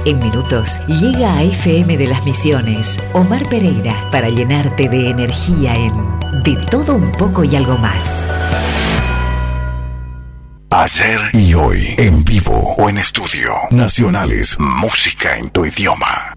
En minutos llega a FM de las Misiones Omar Pereira para llenarte de energía en De Todo Un Poco y Algo Más. Ayer y hoy, en vivo o en estudio. Nacionales, música en tu idioma.